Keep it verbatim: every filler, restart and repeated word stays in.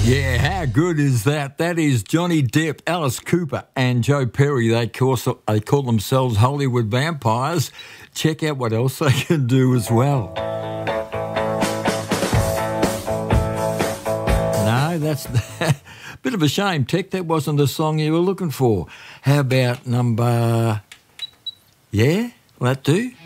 Yeah, how good is that? That is Johnny Depp, Alice Cooper and Joe Perry. They call, they call themselves Hollywood vampires. Check out what else they can do as well. No, that's a bit of a shame, Tech. That wasn't the song you were looking for. How about number... Yeah, will that do?